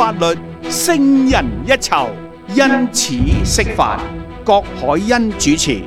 法律勝人一籌，因此釋法。郭海恩主持。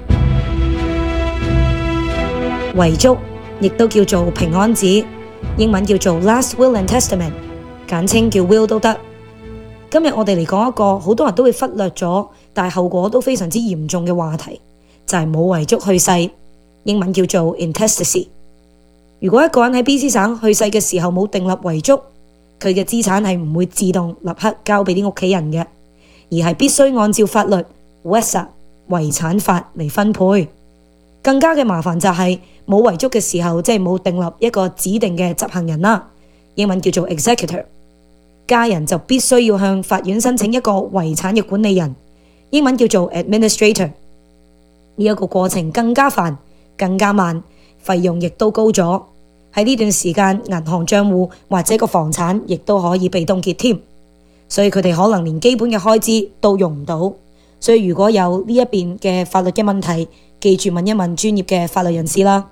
遺囑亦都叫做平安紙，英文叫做 Last Will and Testament， 簡稱叫 Will 都得。今日我哋嚟講一個好多人都會忽略咗，但係後果都非常之嚴重嘅話題，就係冇遺囑去世，英文叫做 intestacy。如果一個人喺 BC 省去世嘅時候冇訂立遺囑，佢嘅資產係唔會自動立刻交俾啲屋企人嘅，而係必須按照法律 Western 遺產法嚟分配。更加嘅麻煩就係冇遺囑嘅時候，即係冇訂立一個指定嘅執行人啦，英文叫做 executor。家人就必須要向法院申請一個遺產嘅管理人，英文叫做 administrator。呢一個過程更加煩、更加慢，費用亦都高咗。喺呢段時間，銀行賬戶或者個房產亦都可以被凍結添，所以佢哋可能連基本嘅開支都用唔到。所以如果有呢一邊嘅法律嘅問題，記住問一問專業嘅法律人士啦。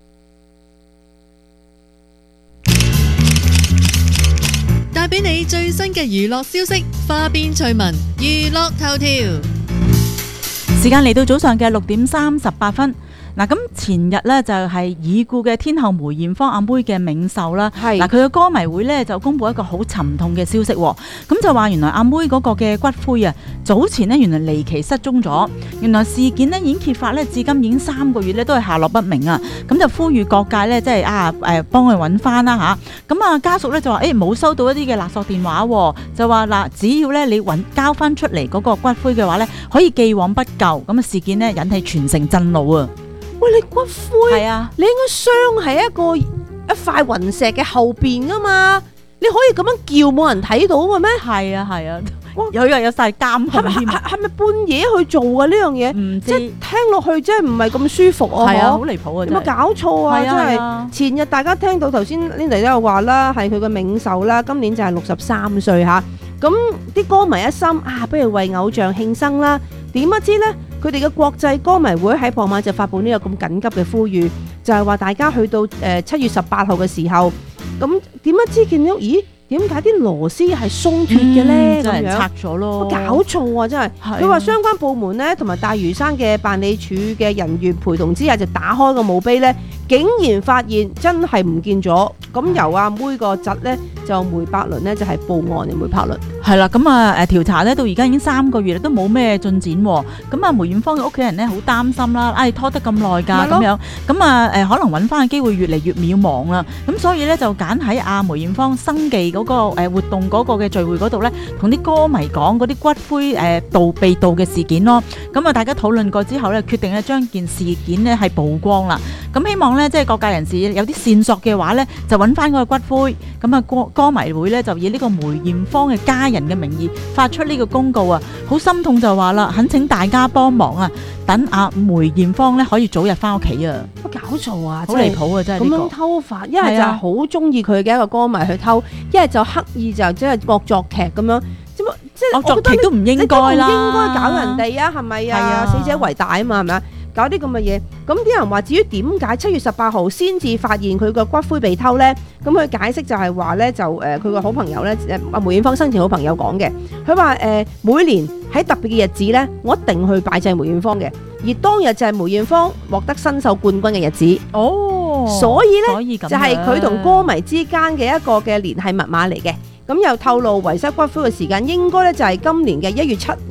帶俾你最新嘅娛樂消息，花邊趣聞，娛樂頭條。 時間嚟到早上嘅6:38。嗱，咁前日咧就係已故嘅天后梅艷芳阿妹嘅冥壽啦。嗱，佢嘅歌迷會咧就公布一個好沉痛嘅消息，咁就話原來阿妹嗰個嘅骨灰啊，早前呢原來離奇失蹤咗。原來事件呢已經揭發咧，至今已經3個月咧都係下落不明啊。咁就呼籲各界咧，即係幫佢揾翻啦嚇。咁啊家屬咧就話冇收到一啲嘅勒索電話，就話嗱，只要咧你交翻出嚟嗰個骨灰嘅話咧，可以既往不咎。咁啊事件呢引起全城震怒啊！ 喂，你骨灰係啊， 你應該鑲喺一塊雲石嘅後邊噶嘛？你可以咁樣叫冇人睇到嘅咩？ 係啊，有晒監控添。 係咪半夜去做啊？呢樣嘢唔知， 即係聽落去真係唔係咁舒服啊！ 係啊，好離譜啊！ 有冇搞錯啊？真係前日大家聽到頭先 Linda 都有話啦，係佢嘅冥壽啦，今年就係63歲嚇。咁啲歌迷一心不如為偶像慶生啦。點不知呢？佢哋嘅國際歌迷會喺傍晚就發布呢個咁緊急嘅呼籲，就係話大家去到7月18號嘅時候，咁點不知見到咦？點解啲螺絲係鬆脱嘅呢？ 真係拆咗咯！ 搞錯啊！真係，佢話相關部門呢，同埋大嶼山嘅辦理處嘅人員陪同之下，就打開個墓碑呢，竟然發現真係唔見咗。咁由阿妹個侄呢，就梅柏倫呢，就係報案嘅梅柏倫。 係啦，咁調查呢到而家已經3個月都冇咩進展喎。咁啊梅艷芳嘅屋企人呢，好擔心啦，拖得咁耐㗎咁樣，咁可能揾翻嘅機會越嚟越渺茫啦。咁所以呢，就揀喺阿梅艷芳生忌嗰個活動嗰個嘅聚會嗰度呢，同啲歌迷講嗰啲骨灰被盜嘅事件咯。咁大家討論過之後呢，決定咧將件事件呢係曝光啦。咁希望呢，即係各界人士有啲線索嘅話呢，就揾翻嗰個骨灰。咁歌迷會呢，就以呢個梅艷芳嘅家人嘅名義發出呢個公告啊，好心痛就話啦，懇請大家幫忙啊，等阿梅艷芳呢可以早日翻屋企啊！ 搞錯啊！ 好離譜啊！真係咁樣偷法，一係就係好中意佢嘅一個歌迷去偷，一係就刻意就即係惡作劇咁樣。即係惡作劇都唔應該啦， 唔應該搞人哋啊，係咪啊？死者為大啊嘛，係咪啊？搞啲咁嘅嘢，咁啲人話至於點解7月18號先至發現佢個骨灰被偷呢？咁佢解釋就係話呢，就佢個好朋友呢，阿梅艷芳生前好朋友講嘅，佢話每年喺特別嘅日子呢，我一定去拜祭梅艷芳嘅，而當日就係梅艷芳獲得新秀冠軍嘅日子。所以呢，就係佢同歌迷之間嘅一個嘅聯繫密碼嚟嘅。咁又透露遺失骨灰嘅時間應該咧就係今年嘅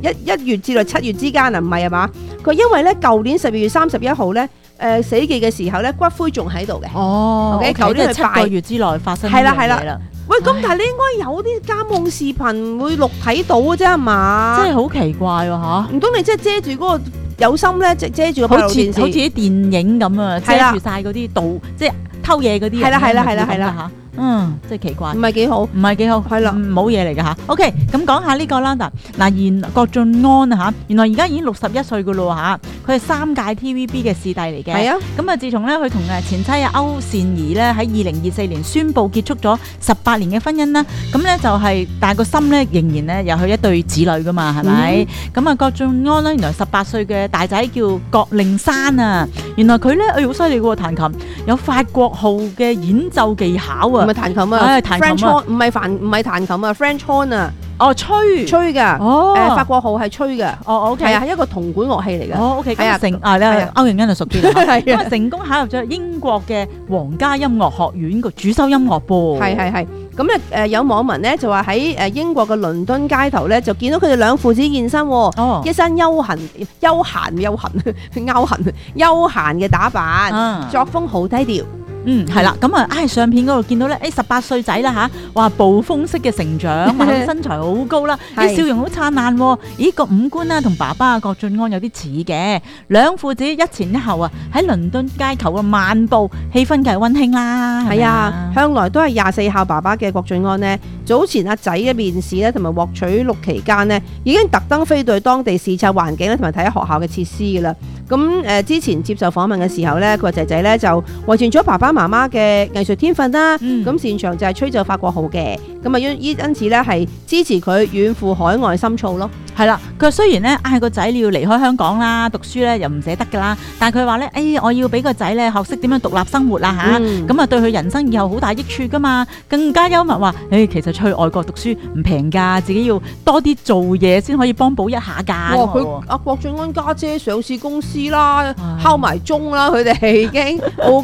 1月至到7月之間啊，唔係啊嘛？佢因為咧舊年12月31號咧死忌嘅時候咧骨灰仲喺度嘅。 OK， 舊年係7個月之內發生呢樣嘢啦。 喂，咁但係你應該有啲監控視頻會錄睇到嘅啫，係嘛？ 真係好奇怪喎嚇！ 唔通你即係遮住嗰個有心咧，遮住個閉路電視， 好似啲電影咁啊，遮住晒嗰啲盜即係偷嘢嗰啲人。係啦嚇。真係奇怪，唔係幾好，係啦，冇嘢嚟㗎嚇。OK，咁講下呢個啦嗱，郭晉安啊嚇，原來而家已經61歲㗎咯嚇，佢係3屆 TVB 嘅視帝嚟嘅。係啊，咁啊，自從咧佢同前妻啊歐善儀咧喺2024年宣布結束咗18年嘅婚姻啦，咁咧就係，但係個心咧仍然咧有佢一對子女㗎嘛，係咪？咁啊，郭晉安咧原來18歲嘅大仔叫郭令山啊，原來佢咧好犀利喎，彈琴有法國號嘅演奏技巧啊！ 係彈琴啊彈琴啊 ，French horn 唔係彈琴啊，French horn 啊， 哦，吹㗎， 哦法國號係吹嘅， 哦，OK， 係啊，係一個銅管樂器嚟嘅。 哦，OK， 係啊咁係啊咧歐陽欣就熟啲啦， 係啊因為成功考入咗英國嘅皇家音樂學院個主修音樂噃。 係，咁咧有網民咧就話喺英國嘅倫敦街頭咧就見到佢哋兩父子現身喎， 哦一身休閒嘅打扮， 啊作風好低調。 係啦，咁啊，相片嗰度見到咧，18歲仔啦吓，哇，暴風式嘅成長，哇身材好高啦， 係啲笑容好燦爛喎。咦，個五官啦同爸爸郭晉安有啲似嘅，兩父子一前一後啊，喺倫敦街頭嘅漫步，氣氛梗係溫馨啦。係咪係啊，向來都係24孝爸爸嘅郭晉安呢，早前阿仔嘅面試咧同埋獲取錄期間呢，已經特登飛到去當地視察環境咧，同埋睇下學校嘅設施㗎啦。咁之前接受訪問嘅時候咧，佢話仔仔咧就遺傳咗爸爸媽媽嘅藝術天分啦，咁擅長就係吹奏法國號嘅，咁啊因此咧係支持佢遠赴海外深造咯。 係啦，佢話雖然咧嗌個仔你要離開香港啦，讀書咧又唔捨得㗎啦，但係佢話咧，我要俾個仔咧學識點樣獨立生活啦嚇，咁啊對佢人生以後好大益處㗎嘛，更加幽默話，其實去外國讀書唔平㗎，自己要多啲做嘢先可以幫補一下㗎。 哇！佢阿郭晉安家姐上市公司啦，敲埋鐘啦，佢哋已經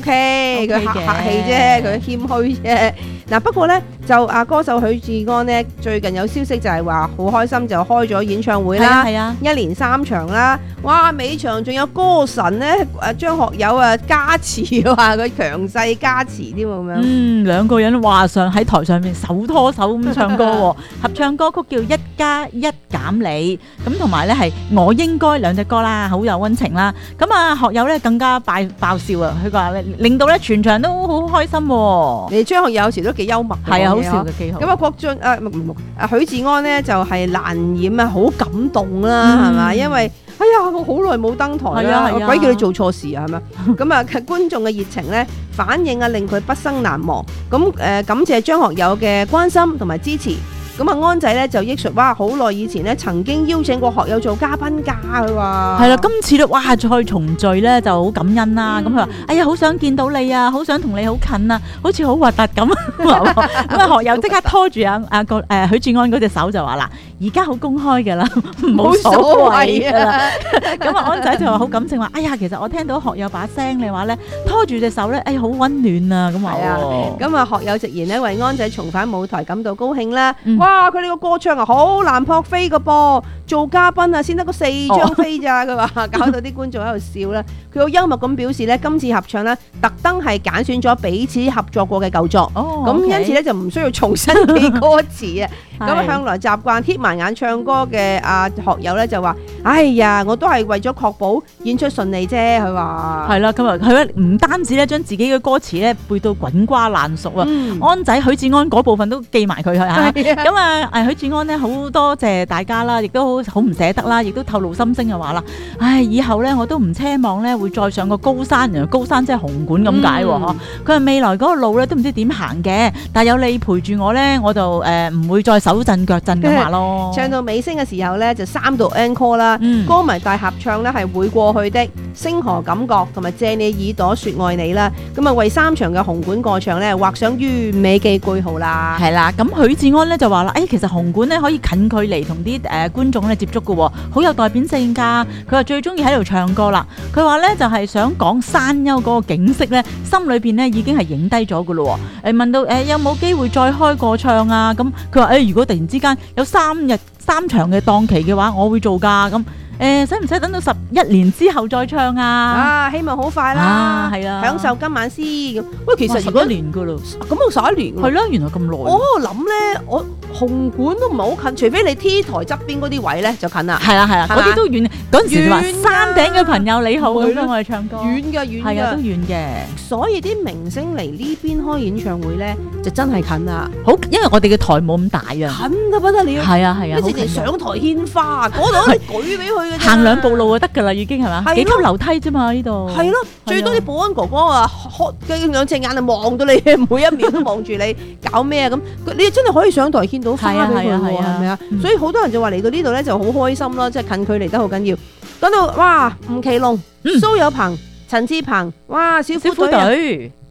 OK，佢客氣啫，佢謙虛啫。嗱不過咧就歌手許志安呢，最近有消息就係話好開心就開咗演唱會啦， 係啊， 一連3場啦，哇！尾場仲有歌神咧張學友加持，話佢強勢加持添咁樣。 兩個人話喺台上面手拖手咁唱歌喎，合唱歌曲叫1+1減你，咁同埋咧係我應該兩隻歌啦，好有溫情啦。咁啊學友咧更加爆笑啊，佢話令到咧全場都好開心喎。 你張學友有時都幾幽默嘅， 係啊，好笑嘅幾好。 咁許志安呢就係難掩好感動啦，係嘛？因為我好耐冇登台啦，鬼叫你做錯事啊，係咪？咁啊觀眾嘅熱情咧反應令佢畢生難忘。咁感謝張學友嘅關心同埋支持。咁安仔咧就憶述，哇！好耐以前咧曾經邀請過學友做嘉賓㗎，佢話係啦，今次咧哇再重聚咧就好感恩啦。咁佢話：好想見到你啊，好想同你好近啊，好似好核突咁。咁學友即刻拖住許志安嗰隻手就話啦：而家好公開㗎啦，冇所謂㗎啦。咁安仔就話好感性話：其實我聽到學友把聲你話咧，拖住隻手咧，好溫暖啊咁話。 咁學友直言咧為安仔重返舞台感到高興啦。哇！佢哋個歌唱好難撲飛㗎噃，做嘉賓先得個4張飛咋，佢話搞到啲觀眾喺度笑啦。佢好幽默咁表示咧，今次合唱咧特登係揀選咗彼此合作過嘅舊作，咁因此咧就唔需要重新記歌詞啊。咁向來習慣貼埋眼唱歌嘅學友咧就話：我都係為咗確保演出順利啫。佢話係啦，咁啊佢唔單止咧將自己嘅歌詞咧背到滾瓜爛熟啊，安仔許志安嗰部分都記埋佢嚇。咁許志安咧好多謝大家啦，亦都好唔捨得啦，亦都透露心聲嘅話啦。以後咧我都唔奢望咧會再上個高山，原來高山即係紅館咁解喎。佢話未來嗰個路咧都唔知點行嘅，但係有你陪住我咧，我就唔會再手震腳震咁話咯。 唱到尾聲嘅時候咧，就3度 encore 啦，歌迷大合唱咧係會過去的，星河感覺同埋借你耳朵說愛你啦。咁啊為3場嘅紅館過場咧畫上完美嘅句號啦。 係啦，咁許志安咧就話啦，其實紅館咧可以近距離同啲觀眾咧接觸嘅，好有代表性㗎。佢話最中意喺度唱歌啦。佢話咧就係想講山丘嗰個景色咧，心裏邊咧已經係影低咗㗎咯。問到有冇機會再開個唱啊？咁佢話如果突然之間有3場嘅檔期嘅話，我會做㗎。咁使唔使等到11年之後再唱啊？ 希望好快啦， 係啊， 享受今晚先咁。喂，其實 11年㗎咯， 咁我11年係啦，原來咁耐。 我諗咧，我紅館都唔係好近，除非你 T 台側邊嗰啲位咧就近啦。 係啦，嗰啲都遠。嗰陣時話山頂嘅朋友你好咁樣我哋唱歌， 遠㗎， 係啊，都遠嘅。 所以啲明星嚟呢邊開演唱會咧，就真係近啦。 好，因為我哋嘅台冇咁大啊， 近到不得了。 係啊， 你直情上台獻花，嗰度你舉俾佢嘅， 行2步路就得㗎啦，已經係嘛？幾級樓梯啫嘛呢度。 係咯，最多啲保安哥哥開兩隻眼望到你，每一秒都望住你，搞咩啊咁？你真係可以上台獻到花俾佢喎，係咪啊？所以好多人就話嚟到呢度咧就好開心咯，即係近距離得好緊要。講到哇，吳奇隆、蘇有朋、陳志朋，哇，小虎隊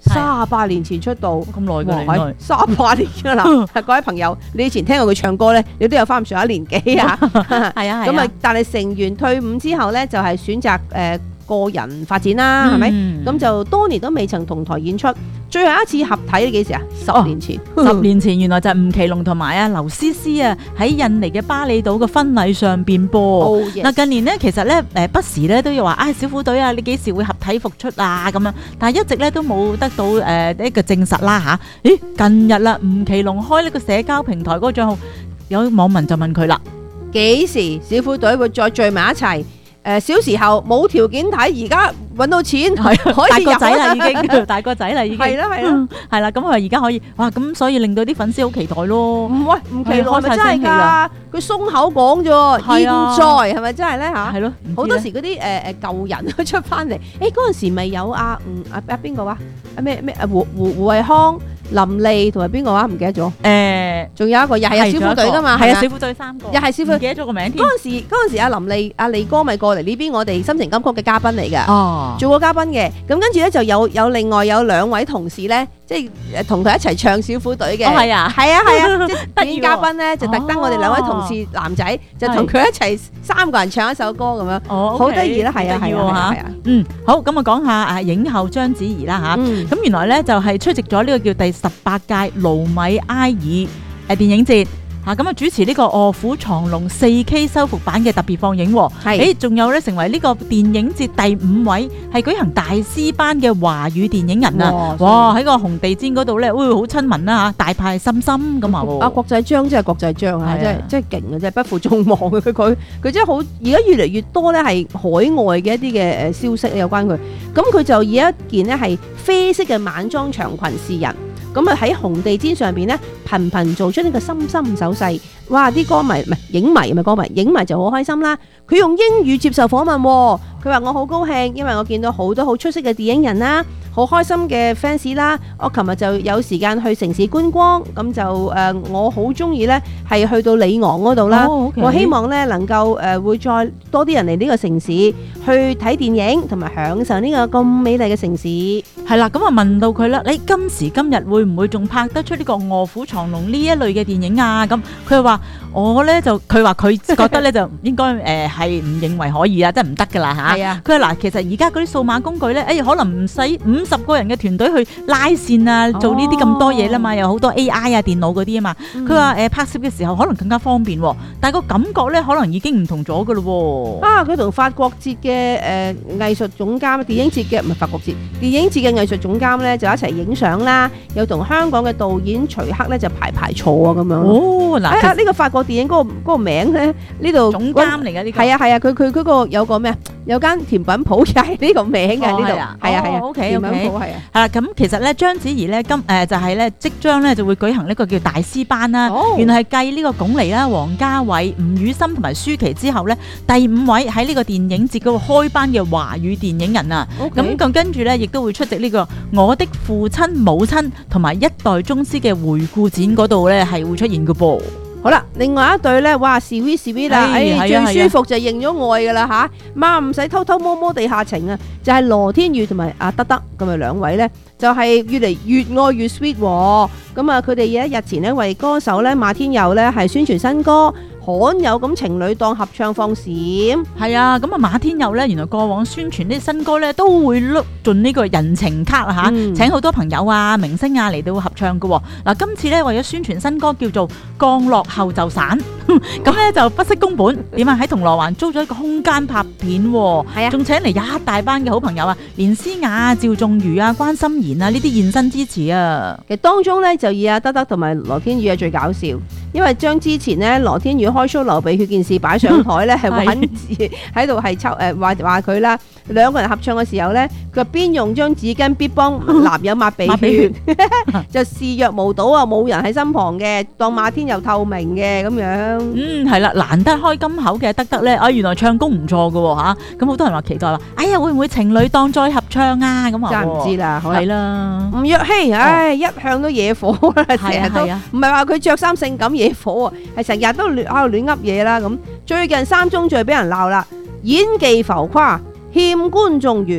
38年前出道， 咁耐㗎， 哇原來 38年㗎啦！各位朋友，你以前聽過佢唱歌咧，你都有翻咁上下年紀啊。 係啊， 咁啊，但係成員退伍之後咧，就係選擇個人發展啦，係咪？咁就多年都未曾同台演出，最後一次合體幾時啊？10年前 ，10年前原來就係吳奇隆同埋啊劉詩詩啊喺印尼嘅巴厘島嘅婚禮上邊播。嗱，近年呢，其實咧不時咧都要話小虎隊啊，你幾時會合體復出啊咁樣，但係一直咧都冇得到一個證實啦嚇。咦，近日啦，吳奇隆開呢個社交平台嗰個帳號，有網民就問佢啦： 幾時小虎隊會再聚埋一齊？小時候冇條件睇，而家揾到錢，可以大個仔啦已經，大個仔啦已經， 係啦， 係啦，咁佢而家可以，哇！咁所以令到啲粉絲好期待咯。 喂，吳奇隆係咪真係㗎？佢鬆口講啫，現在係咪真係咧嚇？ 係咯， 好多時嗰啲舊人出翻嚟，嗰陣時咪有邊個啊？胡慧康、林莉同埋邊個啊？唔記得咗。仲有一個又係小虎隊㗎嘛？ 係啊，小虎隊3個， 又係小虎， 唔記得咗個名添。 嗰陣時阿林莉、阿利哥咪過嚟呢邊，我哋心情金曲嘅嘉賓嚟㗎。 哦， 做過嘉賓嘅。咁跟住咧就有另外有2位同事咧，即係同佢一齊唱小虎隊嘅。 哦，係啊， 係啊，即係表演嘉賓咧，就特登我哋2位同事男仔就同佢一齊3個人唱一首歌咁樣。 哦， 好得意啦，係啊，係啊， 好，咁啊講下影后章子怡啦嚇。咁原來咧就係出席咗呢個叫第18屆盧米埃爾電影節。咁啊主持呢個臥虎藏龍 4K 修復版嘅特別放映喎，仲有咧成為呢個電影節第5位係舉行大師班嘅華語電影人啊！哇，喺個紅地毯嗰度咧，好親民啦嚇，大派心心咁啊！ 國際章真係國際章啊，真係勁啊，真係不負眾望嘅佢真係好，而家越嚟越多咧係海外嘅一啲嘅消息有關佢，咁佢就以一件呢係啡色嘅晚裝長裙示人。咁啊喺紅地毯上邊咧，頻頻做出呢個心心手勢，哇！啲歌迷唔係影迷，唔係歌迷，影迷就好開心啦。佢用英語接受訪問，佢話我好高興，因為我見到好多好出色嘅電影人啦，好開心嘅 fans 啦。我琴日就有時間去城市觀光，咁就我好中意咧係去到里昂嗰度啦。我希望咧能夠會再多啲人嚟呢個城市去睇電影，同埋享受呢個咁美麗嘅城市。 係啦，咁啊問到佢啦，你今時今日會唔會仲拍得出呢個臥虎藏龍呢一類嘅電影啊？咁佢話我咧就佢話佢覺得咧就應該係唔認為可以啊，即係唔得噶啦嚇。係啊，佢話嗱，其實而家嗰啲數碼工具咧，可能唔使50個人嘅團隊去拉線啊，做呢啲咁多嘢啦嘛，有好多 AI 啊電腦嗰啲啊嘛。佢話拍攝嘅時候可能更加方便，但係個感覺咧可能已經唔同咗噶咯喎。 佢同法國節嘅藝術總監，電影節嘅唔係法國節，電影節嘅藝術總監咧就一齊影相啦，又同香港嘅導演徐克咧就排坐啊咁樣。哦，嗱，呢個法國電影嗰個名咧，呢度總監嚟嘅呢個。 係啊，佢嗰個有個咩啊？有間甜品鋪就係呢個名嘅呢度。係啊 ，OK， 甜品鋪係啊。 係啦，咁其實咧章子怡咧就係咧即將咧就會舉行呢個叫大師班啦。原來係繼呢個鞏俐啦、王家衛、吳宇森同埋舒淇之後咧，第5位喺呢個電影節嗰度開班嘅華語電影人啊。咁跟住咧，亦都會出席呢個我的父親母親同埋一代宗師嘅回顧展嗰度咧，係會出現嘅噃。 好啦，另外一對咧，哇，sweet 啦，最舒服就認咗愛噶啦吓，媽唔使偷偷摸摸地下情啊，就係羅天宇同埋阿德德咁啊2位咧，就係越嚟越愛越 sweet。咁啊，佢哋日前咧為歌手咧馬天佑咧係宣傳新歌。罕有咁情侶檔合唱放閃，係啊！咁啊馬天佑咧，原來過往宣傳啲新歌咧，都會碌盡呢個人情卡啊嚇，請好多朋友啊、明星啊嚟到合唱嘅喎。嗱，今次咧為咗宣傳新歌叫做《降落後就散》，咁咧就不惜工本，點啊喺銅鑼灣租咗一個空間拍片喎，係啊，仲請嚟一大班嘅好朋友啊，連詩雅、趙仲如啊、關心妍啊呢啲現身支持啊。 其實當中咧就以阿德德同埋羅天宇係最搞笑，因為將之前咧羅天宇開 show 流鼻血件事擺上台咧，係玩字喺度係抽話佢啦。2個人合唱嘅時候咧，佢邊用張紙巾邊幫男友抹鼻血，就視若無睹啊，冇人喺身旁嘅，當馬天佑透明嘅咁樣。 係啦，難得開金口嘅德德咧，原來唱功唔錯㗎喎嚇，咁好多人話期待啦。哎呀，會唔會情侶檔再合唱啊？咁啊， 真係唔知啦， 係啦。 吳若希，一向都惹火啦，成日都唔係話佢着衫性感惹火啊，係成日都喺度亂噏嘢啦咁。最近3宗罪俾人鬧啦，演技浮誇、欠觀眾緣、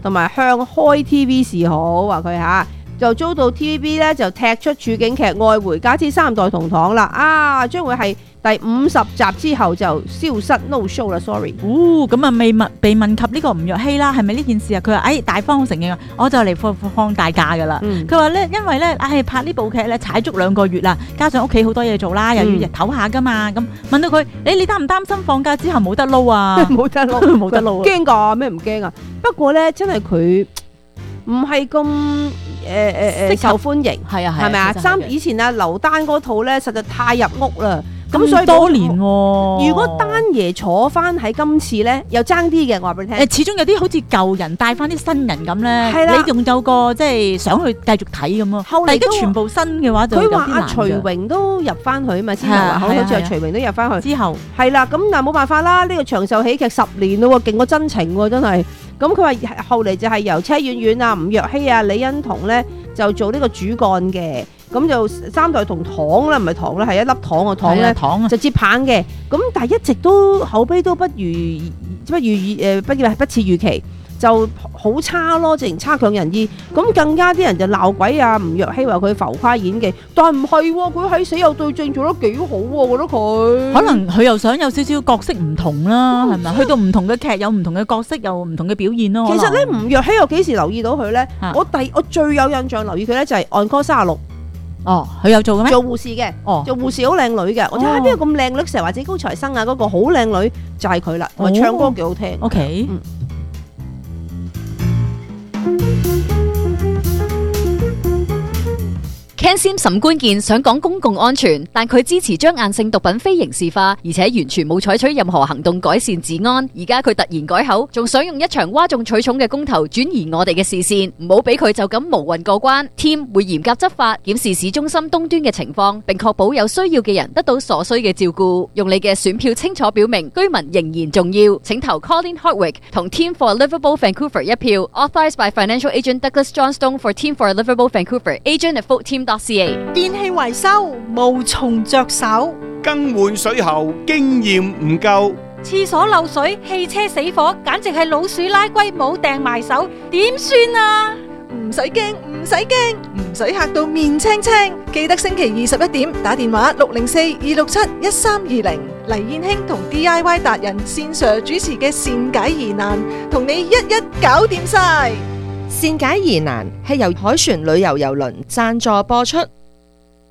同埋向開 TV 示好，話佢嚇就遭到 TVB 咧就踢出處境劇《愛回家之三代同堂》啦，啊將會係第50集之後就消失 no show 啦 ，sorry。 咁啊被問及呢個吳若希啦，係咪呢件事啊？佢話大方承認啊，我就嚟放大假噶啦。佢話咧，因為咧拍呢部劇咧踩足2個月啦，加上屋企好多嘢做啦，又要日唞下噶嘛。咁問到佢，你擔唔擔心放假之後冇得撈啊？ 冇得撈，冇得撈，驚㗎咩唔驚啊？不過咧真係佢唔係咁受歡迎，係啊，係咪啊？以前啊劉丹嗰套咧實在太入屋啦。咁所以多年喎， 如果丹爺坐翻喺今次咧，又爭啲嘅，我話俾你聽。 始終有啲好似舊人帶翻啲新人咁咧，你仲有個即係想去繼續睇咁咯。後嚟都全部新嘅話就有啲難嘅。佢話阿徐榮都入翻去啊嘛，之後話好似阿徐榮都入翻去。之後係啦，咁但係冇辦法啦，呢個長壽喜劇10年咯，勁過真情喎，真係。咁佢話後嚟就係由車婉婉啊、吳若希啊、李欣彤咧就做呢個主幹嘅。咁就三代同堂啦，唔係糖啦，係一粒糖嘅糖咧，就接棒嘅。咁但係一直都口碑都不似預期，就好差咯，直情差強人意。咁更加啲人就鬧鬼啊，吳若希話佢浮誇演技，但係唔係喎，佢喺死有對證做得幾好喎，我覺得佢。可能佢又想有少少角色唔同啦，係咪？去到唔同嘅劇有唔同嘅角色，有唔同嘅表現咯。 其實咧，吳若希我幾時留意到佢咧？我最有印象留意佢咧就係《On Call 36》。 哦，佢有做嘅咩？ 做護士嘅，做護士好靚女嘅。我睇下邊個咁靚女，成日或者高材生啊，嗰個好靚女就係佢啦。同埋唱歌幾好聽。 OK。 Ken Sim 沈官健想講公共安全，但佢支持將硬性毒品非刑事化，而且完全冇採取任何行動改善治安。而家佢突然改口，仲想用一場嘩眾取寵嘅公投轉移我哋嘅視線，唔好俾佢就咁無運過關。Team 會嚴格執法，檢視市中心東端嘅情況，並確保有需要嘅人得到所需嘅照顧。用你嘅選票清楚表明居民仍然重要，請投 Colin Hardwick 同 Team for Livable Vancouver 一票。Authorized by Financial Agent Douglas Johnstone for Team for Livable Vancouver. Agent at VoteTeam.ca。 電器維修無從着手， 更換水喉經驗唔夠， 廁所漏水、汽車死火，簡直係老鼠拉龜冇掟埋手，點算啊？ 唔使驚，唔使驚，唔使嚇到面青青。記得星期21點打電話604-267-1320，黎燕卿同 DIY 達人線上主持嘅善解疑難，同你一一搞掂晒。 善解疑難係由凱旋旅遊郵輪贊助播出。